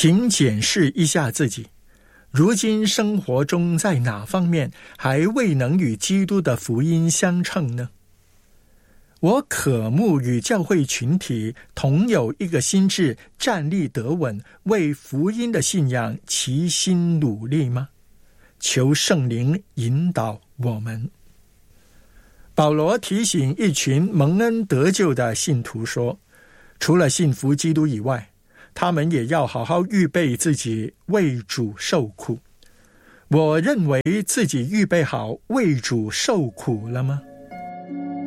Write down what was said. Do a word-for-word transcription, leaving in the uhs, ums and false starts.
请检视一下自己，如今生活中在哪方面还未能与基督的福音相称呢？我渴慕与教会群体同有一个心志，站立得稳，为福音的信仰齐心努力吗？求圣灵引导我们。保罗提醒一群蒙恩得救的信徒说，除了信服基督以外，他们也要好好预备自己为主受苦。我认为自己预备好为主受苦了吗？